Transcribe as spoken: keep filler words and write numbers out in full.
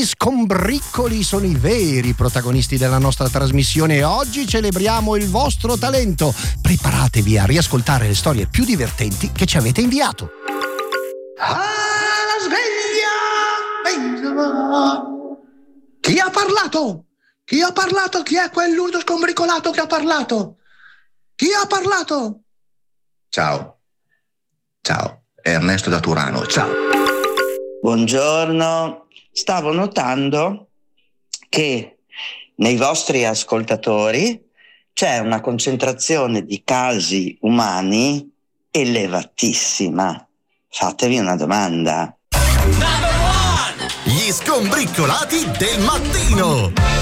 scombriccoli sono i veri protagonisti della nostra trasmissione e oggi celebriamo il vostro talento. Preparatevi a riascoltare le storie più divertenti che ci avete inviato. Ah, sveglia! Chi ha parlato? Chi ha parlato? Chi è quell'urdo scombricolato che ha parlato? Chi ha parlato? Ciao. Ciao. È Ernesto da Turano. Ciao. Buongiorno. Stavo notando che nei vostri ascoltatori c'è una concentrazione di casi umani elevatissima. Fatevi una domanda. Gli scombriccolati del mattino.